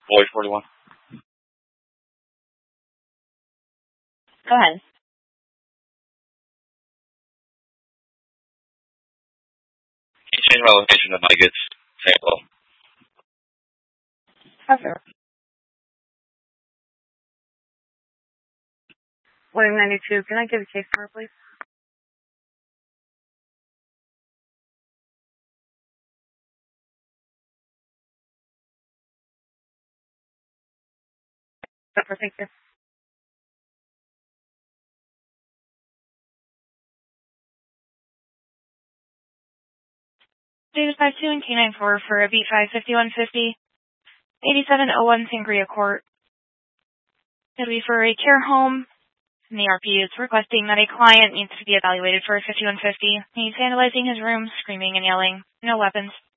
Boy 41. Go ahead. Can you change my location to Nuggets, St. Paul? Sure. 192. Can I get a case number, please? Thank you. David 52 and K94 for a B5 5150, 8701 Sangria Court. It'll be for a care home, and the RP is requesting that a client needs to be evaluated for a 5150. He's vandalizing his room, screaming and yelling. No weapons.